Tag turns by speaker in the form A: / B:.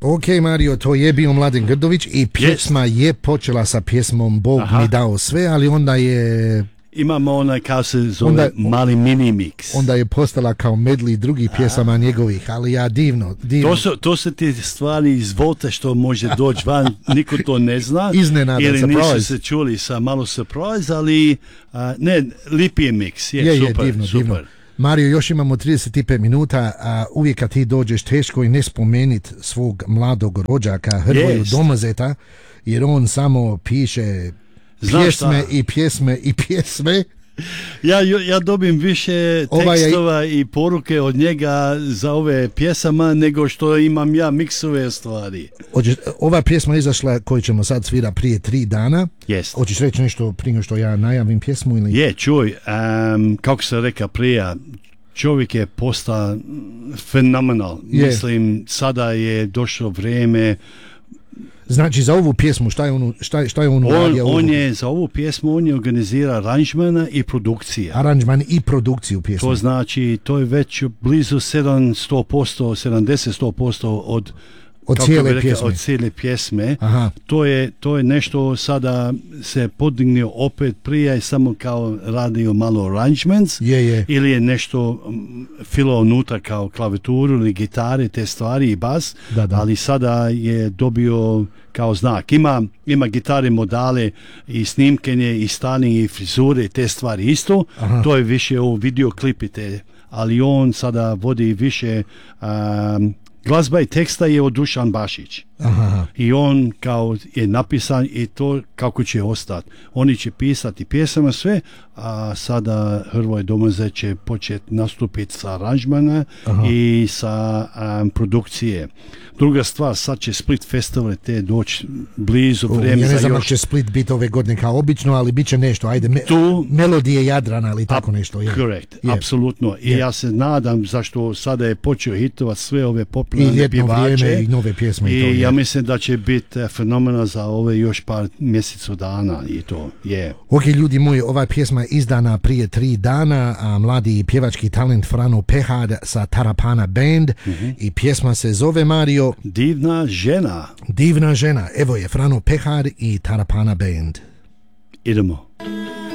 A: Ok, Mario, to je bio Mladen Grdović i pjesma je počela sa pjesmom Bog mi dao sve, ali onda je...
B: Imamo onaj kao se zove mali mini mix.
A: Onda je postala kao medley drugih pjesama njegovih, ali ja divno.
B: To su ti stvari iz Volte što može doći van, niko to ne zna.
A: Iznenada,
B: ili
A: surprise.
B: nisu se čuli sa malo surprise, ali ne, lipi je mix. Je super,
A: divno,
B: super.
A: divno. Mario, još imamo 35 minuta, a uvijek kad ti dođeš teško i ne spomenit svog mladog rođaka Hrvoju Domazeta, jer on samo piše pjesme i pjesme i pjesme.
B: Ja dobim više tekstova i poruke od njega za ove pjesama nego što imam ja miksove stvari.
A: Ova pjesma izašla koju ćemo sad svira prije 3 dana.
B: Yes.
A: Hoćeš reći nešto prije što ja najavim pjesmu? Ili?
B: Je, čuj, kako sam rekao prije, čovjek je postao fenomenal. Mislim, sada je došlo vrijeme.
A: Znači za ovu pjesmu šta je on uradio?
B: On je za ovu pjesmu on je organizira aranžmana i produkcija.
A: Aranžman i produkciju pjesme.
B: To znači to je već blizu 70% od cijele pjesme. To je nešto sada se podignio opet prije samo kao radio malo arrangements ili je nešto filo unutra kao klaviaturu ili gitare, te stvari i bas, ali sada je dobio kao znak. Ima gitare, modale i snimkenje i stani i frizure, te stvari isto. To je više u videoklipite, ali on sada vodi više glazba i teksta je od Dušan Bašić. I on kao je napisan i to kako će ostati. Oni će pisati pjesama sve, a sada Hrvoje Domazet će početi nastupiti sa aranžmana i sa produkcije. Druga stvar, sad će Split Festival te doći blizu vrijeme.
A: Ja ne znam će Split biti ove godine kao obično, ali bit će nešto, melodije Jadrana ili tako nešto.
B: Correct, apsolutno. I ja se nadam zašto sada je počeo hitovat sve ove popularne pjevače
A: i nove pjesme.
B: I ja mislim da će biti fenomena za ove još par mjesecu dana i to je.
A: Ok, ljudi moji, ova pjesma je izdana prije 3 dana, a mladi pjevački talent Frano Pehar sa Tarapana Band i pjesma se zove, Mario,
B: Divna žena.
A: Divna žena. Evo je Frano Pehar i Tarapana Band.
B: Idemo.